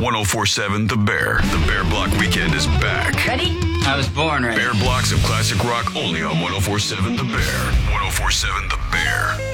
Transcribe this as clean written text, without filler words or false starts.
1047 The Bear. The Bear Block Weekend is back. Ready? I was born ready. Bear blocks of classic rock only on 1047 The Bear. 1047 The Bear.